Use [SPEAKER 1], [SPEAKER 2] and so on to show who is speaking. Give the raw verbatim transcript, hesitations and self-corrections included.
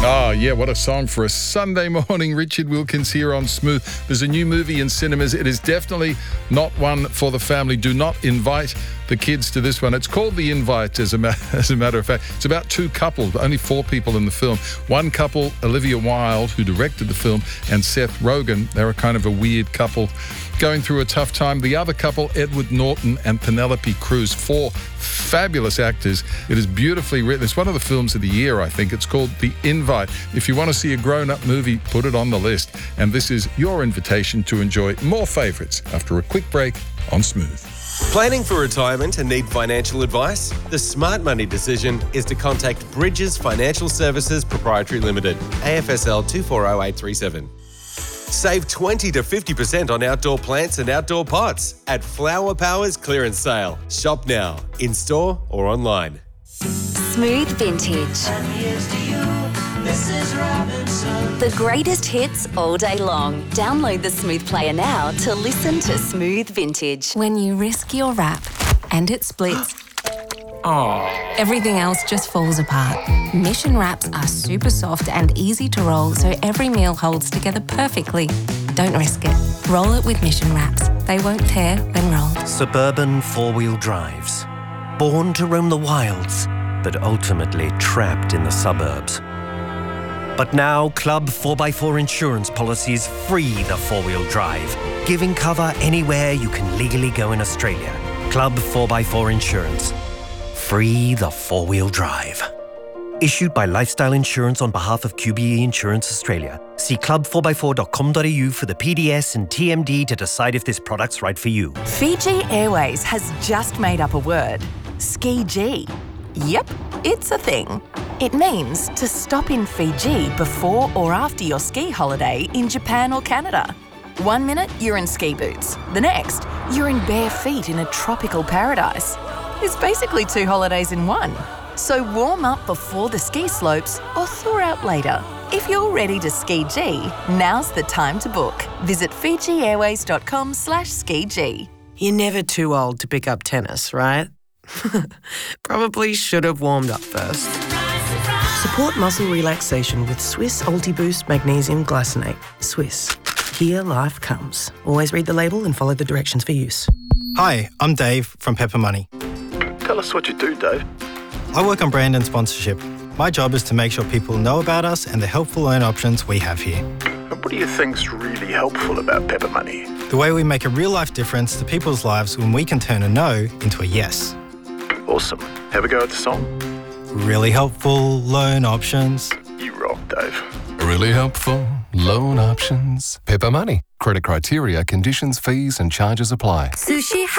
[SPEAKER 1] Oh, yeah, what a song for a Sunday morning. Richard Wilkins here on Smooth. There's a new movie in cinemas. It is definitely not one for the family. Do not invite the kids to this one. It's called The Invite, as a, ma- as a matter of fact. It's about two couples, only four people in the film. One couple, Olivia Wilde, who directed the film, and Seth Rogen. They're a kind of a weird couple going through a tough time. The other couple, Edward Norton and Penelope Cruz, four fabulous actors. It is beautifully written. It's one of the films of the year, I think. It's called The Invite. If you want to see a grown-up movie, put it on the list. And this is your invitation to enjoy more favourites after a quick break on Smooth.
[SPEAKER 2] Planning for retirement and need financial advice? The smart money decision is to contact Bridges Financial Services Proprietary Limited, A F S L two four zero eight three seven. Save twenty to fifty percent on outdoor plants and outdoor pots at Flower Power's clearance sale. Shop now, in-store or online.
[SPEAKER 3] Smooth Vintage. The greatest hits all day long. Download the Smooth Player now to listen to Smooth Vintage.
[SPEAKER 4] When you risk your wrap and it splits,
[SPEAKER 5] Oh.
[SPEAKER 4] everything else just falls apart. Mission wraps are super soft and easy to roll, so every meal holds together perfectly. Don't risk it. Roll it with Mission wraps. They won't tear when rolled.
[SPEAKER 6] Suburban four-wheel drives. Born to roam the wilds, but ultimately trapped in the suburbs. But now, Club four by four insurance policies free the four-wheel drive, giving cover anywhere you can legally go in Australia. Club four by four Insurance. Free the four-wheel drive. Issued by Lifestyle Insurance on behalf of Q B E Insurance Australia. See club four by four dot com dot a u for the P D S and T M D to decide if this product's right for you.
[SPEAKER 7] Fiji Airways has just made up a word. Ski G. Yep, it's a thing. It means to stop in Fiji before or after your ski holiday in Japan or Canada. One minute, you're in ski boots. The next, you're in bare feet in a tropical paradise. It's basically two holidays in one. So warm up before the ski slopes or thaw out later. If you're ready to ski G, now's the time to book. Visit fijiairways.com slash ski G.
[SPEAKER 8] You're never too old to pick up tennis, right? Probably should have warmed up first. Support muscle relaxation with Swiss Ultiboost Magnesium Glycinate. Swiss. Here life comes. Always read the label and follow the directions for use.
[SPEAKER 9] Hi, I'm Dave from Pepper Money.
[SPEAKER 10] Tell us what you do, Dave.
[SPEAKER 9] I work on brand and sponsorship. My job is to make sure people know about us and the helpful loan options we have here.
[SPEAKER 10] And what do you think's really helpful about Pepper Money?
[SPEAKER 9] The way we make a real-life difference to people's lives when we can turn a no into a yes.
[SPEAKER 10] Awesome. Have a go at the song?
[SPEAKER 9] Really helpful loan options.
[SPEAKER 10] You rock, Dave.
[SPEAKER 5] Really helpful loan options. Pepper Money. Credit criteria, conditions, fees and charges apply.
[SPEAKER 3] Sushi